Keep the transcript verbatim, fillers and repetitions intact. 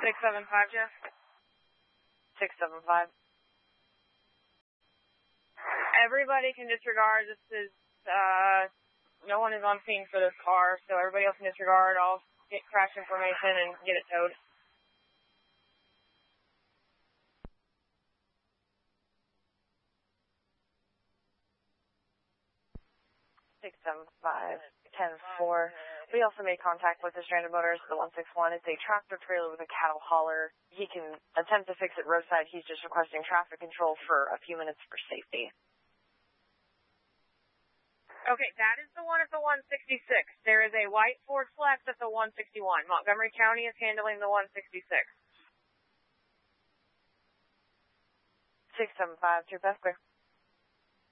six seven five, Jeff. six seven five. Everybody can disregard. This is, uh, no one is on scene for this car, so everybody else can disregard. I'll get crash information and get it towed. six seven five, ten four. We also made contact with the stranded motorist, the one six one. It's a tractor trailer with a cattle hauler. He can attempt to fix it roadside. He's just requesting traffic control for a few minutes for safety. Okay, that is the one at the one sixty-six. There is a white Ford Flex at the one sixty-one. Montgomery County is handling the one sixty-six. six seven five, to your best clear.